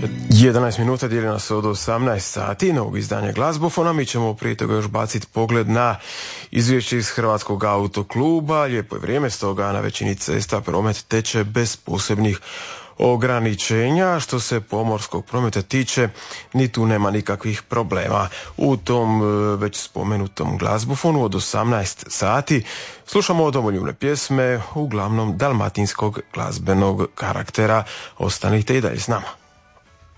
11 minuta dijeli nas od 18 sati novog izdanja Glazbofona. Mi ćemo prije toga još baciti pogled na izvješće iz Hrvatskog autokluba. Lijepo je vrijeme, stoga na većini cesta promet teče bez posebnih ograničenja. Što se pomorskog prometa tiče, ni tu nema nikakvih problema. U tom već spomenutom Glazbofonu od 18 sati slušamo domoljubne pjesme, uglavnom dalmatinskog glazbenog karaktera. Ostanite i dalje s nama.